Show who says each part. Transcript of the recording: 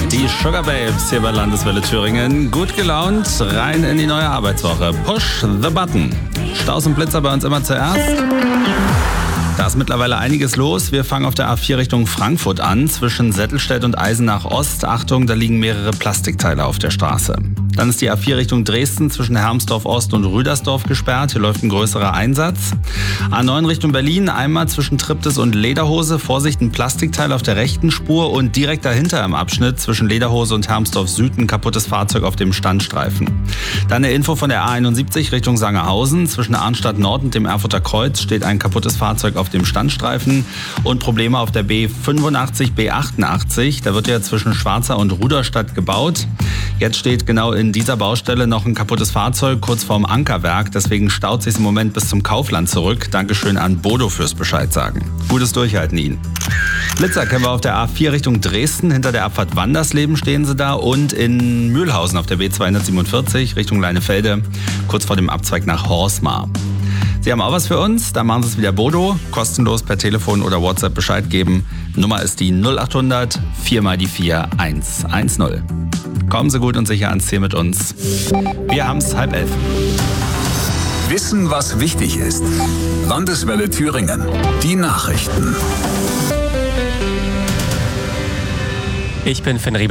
Speaker 1: Die Sugar Babes hier bei Landeswelle Thüringen. Gut gelaunt, rein in die neue Arbeitswoche. Push the button. Staus und Blitzer bei uns immer zuerst. Da ist mittlerweile einiges los. Wir fangen auf der A4 Richtung Frankfurt an. Zwischen Settelstedt und Eisenach Ost. Achtung, da liegen mehrere Plastikteile auf der Straße. Dann ist die A4 Richtung Dresden zwischen Hermsdorf Ost und Rüdersdorf gesperrt. Hier läuft ein größerer Einsatz. A9 Richtung Berlin, einmal zwischen Triptis und Lederhose. Vorsicht, ein Plastikteil auf der rechten Spur und direkt dahinter im Abschnitt zwischen Lederhose und Hermsdorf Süd ein kaputtes Fahrzeug auf dem Standstreifen. Dann eine Info von der A71 Richtung Sangerhausen. Zwischen Arnstadt Nord und dem Erfurter Kreuz steht ein kaputtes Fahrzeug auf dem Standstreifen und Probleme auf der B85, B88. Da wird ja zwischen Schwarzer und Ruderstadt gebaut. Jetzt steht genau in dieser Baustelle noch ein kaputtes Fahrzeug kurz vorm Ankerwerk. Deswegen staut sich im Moment bis zum Kaufland zurück. Dankeschön an Bodo fürs Bescheid sagen. Gutes Durchhalten Ihnen. Blitzer kennen wir auf der A4 Richtung Dresden. Hinter der Abfahrt Wandersleben stehen sie da. Und in Mühlhausen auf der B247 Richtung Leinefelde. Kurz vor dem Abzweig nach Horsmar. Sie haben auch was für uns, da machen Sie es wieder Bodo. Kostenlos per Telefon oder WhatsApp Bescheid geben. Nummer ist die 0800 4x4 110. Kommen Sie gut und sicher ans Ziel mit uns. Wir haben es 10:30.
Speaker 2: Wissen, was wichtig ist. Landeswelle Thüringen. Die Nachrichten.
Speaker 3: Ich bin Finn Rieber.